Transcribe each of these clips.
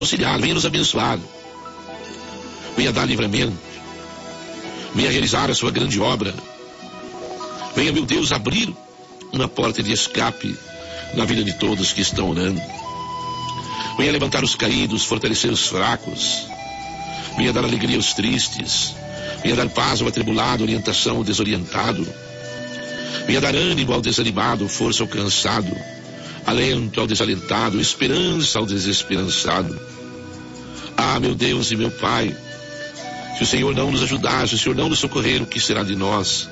auxiliar, venha nos abençoar, venha dar livramento, venha realizar a sua grande obra, venha, meu Deus, abrir uma porta de escape na vida de todos que estão orando. Venha levantar os caídos, fortalecer os fracos, venha dar alegria aos tristes, venha dar paz ao atribulado, orientação ao desorientado, venha dar ânimo ao desanimado, força ao cansado, alento ao desalentado, esperança ao desesperançado. Ah, meu Deus e meu Pai, se o Senhor não nos ajudar, se o Senhor não nos socorrer, o que será de nós?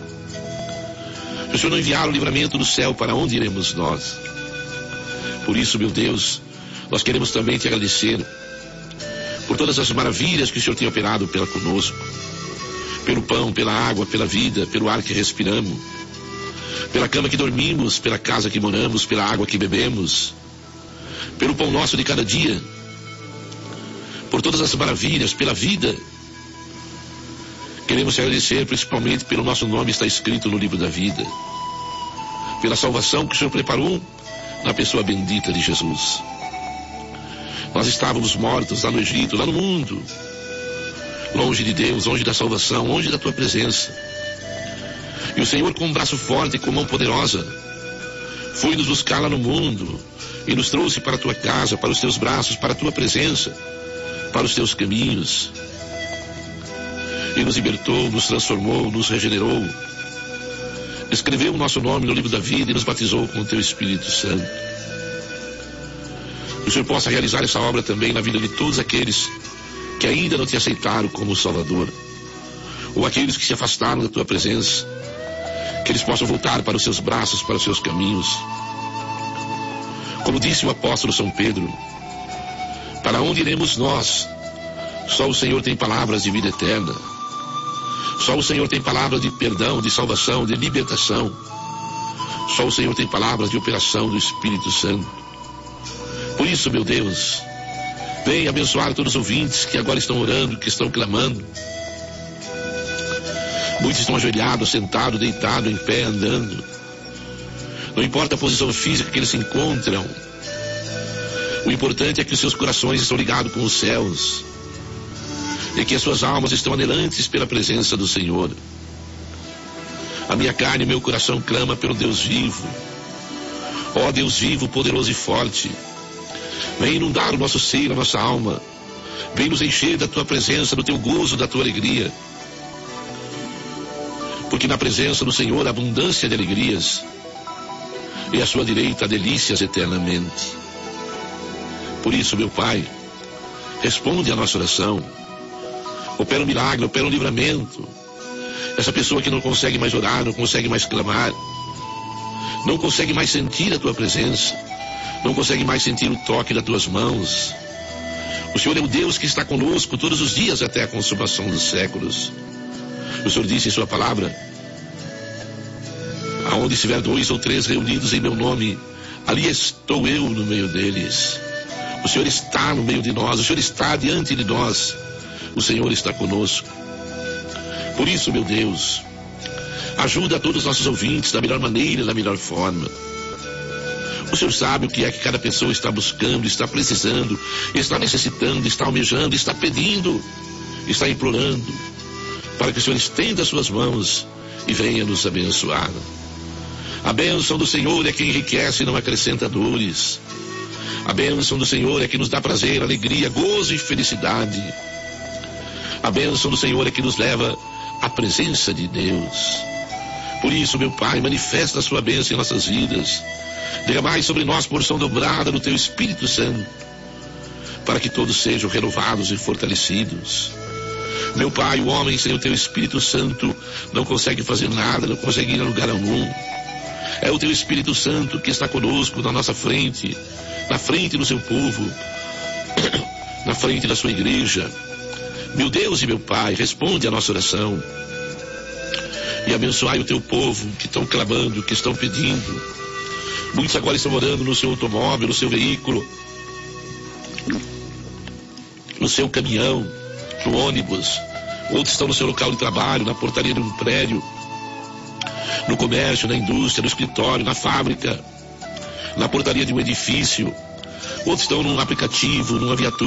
Se o Senhor não enviar o livramento do céu, para onde iremos nós? Por isso, meu Deus, nós queremos também te agradecer por todas as maravilhas que o Senhor tem operado pela conosco, pelo pão, pela água, pela vida, pelo ar que respiramos, pela cama que dormimos, pela casa que moramos, pela água que bebemos, pelo pão nosso de cada dia, por todas as maravilhas, pela vida. Queremos te agradecer principalmente pelo nosso nome está escrito no livro da vida, pela salvação que o Senhor preparou na pessoa bendita de Jesus. Nós estávamos mortos lá no Egito, lá no mundo, longe de Deus, longe da salvação, longe da tua presença. E o Senhor, com um braço forte e com mão poderosa, foi nos buscar lá no mundo e nos trouxe para a tua casa, para os teus braços, para a tua presença, para os teus caminhos. E nos libertou, nos transformou, nos regenerou, escreveu o nosso nome no livro da vida e nos batizou com o teu Espírito Santo. Que o Senhor possa realizar essa obra também na vida de todos aqueles que ainda não te aceitaram como Salvador, ou aqueles que se afastaram da tua presença, que eles possam voltar para os seus braços, para os seus caminhos. Como disse o apóstolo São Pedro, para onde iremos nós? Só o Senhor tem palavras de vida eterna. Só o Senhor tem palavras de perdão, de salvação, de libertação. Só o Senhor tem palavras de operação do Espírito Santo. Por isso, meu Deus, vem abençoar todos os ouvintes que agora estão orando, que estão clamando. Muitos estão ajoelhados, sentados, deitados, em pé, andando. Não importa a posição física que eles se encontram. O importante é que os seus corações estão ligados com os céus e que as suas almas estão anelantes pela presença do Senhor. A minha carne e meu coração clama pelo Deus vivo. Ó Deus vivo, poderoso e forte, vem inundar o nosso ser, a nossa alma. Vem nos encher da tua presença, do teu gozo, da tua alegria. Porque na presença do Senhor há abundância de alegrias, e à sua direita há delícias eternamente. Por isso, meu Pai, responde a nossa oração. Opera um milagre, opera um livramento. Essa pessoa que não consegue mais orar, não consegue mais clamar, não consegue mais sentir a tua presença, não consegue mais sentir o toque das tuas mãos. O Senhor é o Deus que está conosco todos os dias até a consumação dos séculos. O Senhor disse em sua palavra: aonde estiver 2 ou 3 reunidos em meu nome, ali estou eu no meio deles. O Senhor está no meio de nós, o Senhor está diante de nós, o Senhor está conosco. Por isso, meu Deus, ajuda a todos os nossos ouvintes da melhor maneira, da melhor forma. O Senhor sabe o que é que cada pessoa está buscando, está precisando, está necessitando, está almejando, está pedindo, está implorando, para que o Senhor estenda as suas mãos e venha nos abençoar. A bênção do Senhor é que enriquece e não acrescenta dores. A bênção do Senhor é que nos dá prazer, alegria, gozo e felicidade. A bênção do Senhor é que nos leva à presença de Deus. Por isso, meu Pai, manifesta a sua bênção em nossas vidas. Derramai sobre nós porção dobrada do teu Espírito Santo, para que todos sejam renovados e fortalecidos. Meu Pai, o homem sem o teu Espírito Santo não consegue fazer nada, não consegue ir a lugar algum. É o teu Espírito Santo que está conosco na nossa frente, na frente do seu povo, na frente da sua igreja. Meu Deus e meu Pai, responde a nossa oração e abençoai o teu povo que estão clamando, que estão pedindo. Muitos agora estão orando no seu automóvel, no seu veículo, no seu caminhão, no ônibus. Outros estão no seu local de trabalho, na portaria de um prédio, no comércio, na indústria, no escritório, na fábrica, na portaria de um edifício. outros estão num aplicativo, numa viatura.